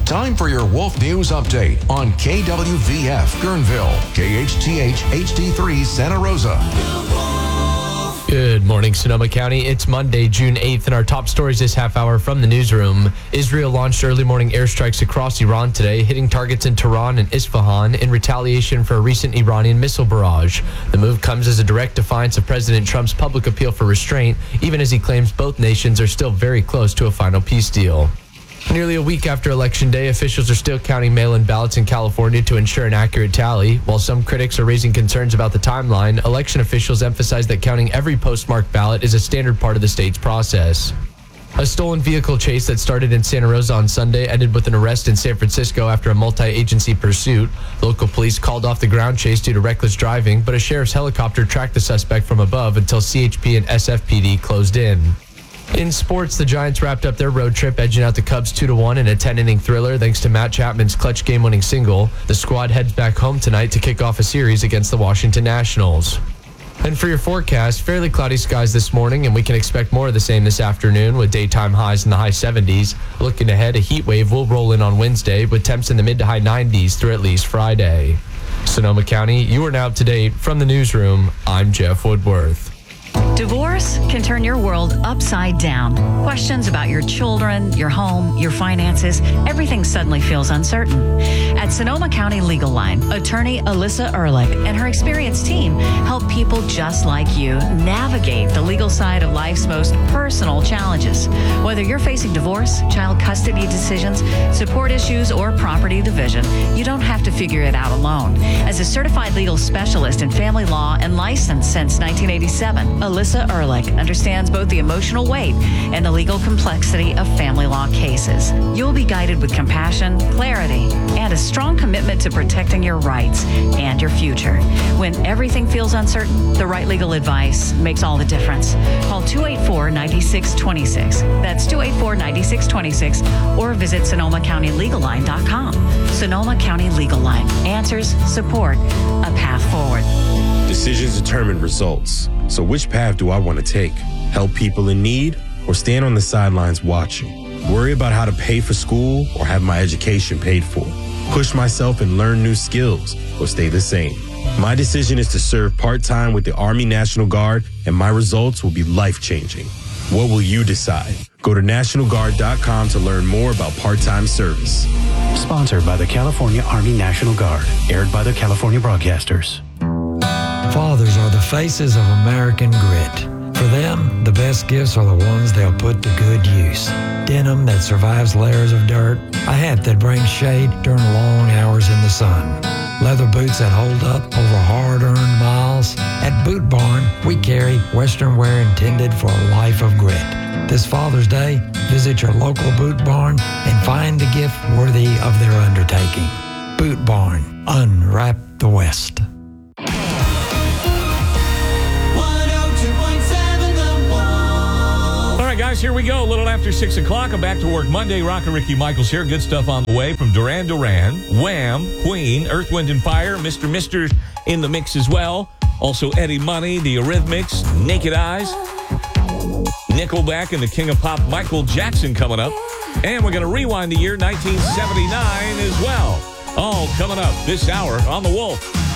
Time for your Wolf News Update on KWVF Guerneville, KHTH HD3 Santa Rosa. Good morning, Sonoma County. It's Monday, June 8th, and our top stories this half hour from the newsroom. Israel launched early morning airstrikes across Iran today, hitting targets in Tehran and Isfahan in retaliation for a recent Iranian missile barrage. The move comes as a direct defiance of President Trump's public appeal for restraint, even as he claims both nations are still very close to a final peace deal. Nearly a week after Election Day, officials are still counting mail-in ballots in California to ensure an accurate tally. While some critics are raising concerns about the timeline, election officials emphasize that counting every postmarked ballot is a standard part of the state's process. A stolen vehicle chase that started in Santa Rosa on Sunday ended with an arrest in San Francisco after a multi-agency pursuit. Local police called off the ground chase due to reckless driving, but a sheriff's helicopter tracked the suspect from above until CHP and SFPD closed in. In sports, the Giants wrapped up their road trip, edging out the Cubs 2-1 in a 10-inning thriller thanks to Matt Chapman's clutch game-winning single. The squad heads back home tonight to kick off a series against the Washington Nationals. And for your forecast, fairly cloudy skies this morning, and we can expect more of the same this afternoon with daytime highs in the high 70s. Looking ahead, a heat wave will roll in on Wednesday with temps in the mid to high 90s through at least Friday. Sonoma County, you are now up to date. From the newsroom, I'm Jeff Woodworth. Divorce can turn your world upside down. Questions about your children, your home, your finances, everything suddenly feels uncertain. At Sonoma County Legal Line, attorney Alyssa Ehrlich and her experienced team help people just like you navigate the legal side of life's most personal challenges. Whether you're facing divorce, child custody decisions, support issues, or property division, you don't have to figure it out alone. As a certified legal specialist in family law and licensed since 1987, Alyssa Ehrlich understands both the emotional weight and the legal complexity of family law cases. You'll be guided with compassion, clarity, and a strong commitment to protecting your rights and your future. When everything feels uncertain, the right legal advice makes all the difference. Call 284-9626. That's 284-9626, or visit SonomaCountyLegalLine.com. Sonoma County Legal Line. Answers, support, a path forward. Decisions determine results. So which path do I want to take? Help people in need or stand on the sidelines watching? Worry about how to pay for school or have my education paid for? Push myself and learn new skills or stay the same? My decision is to serve part-time with the Army National Guard, and my results will be life-changing. What will you decide? Go to NationalGuard.com to learn more about part-time service. Sponsored by the California Army National Guard. Aired by the California Broadcasters. Fathers are the faces of American grit. For them, the best gifts are the ones they'll put to good use. Denim that survives layers of dirt, a hat that brings shade during long hours in the sun, leather boots that hold up over hard-earned miles. At Boot Barn, we carry Western wear intended for a life of grit. This Father's Day, visit your local Boot Barn and find the gift worthy of their undertaking. Boot Barn, unwrap the West. Guys, here we go. A little after 6 o'clock. I'm back to work Monday. Rockin' Ricky Michaels here. Good stuff on the way from Duran Duran, Wham, Queen, Earth, Wind & Fire, Mr. in the mix as well. Also Eddie Money, The Eurythmics, Naked Eyes, Nickelback, and the King of Pop, Michael Jackson coming up. And we're going to rewind the year 1979 as well. All coming up this hour on The Wolf.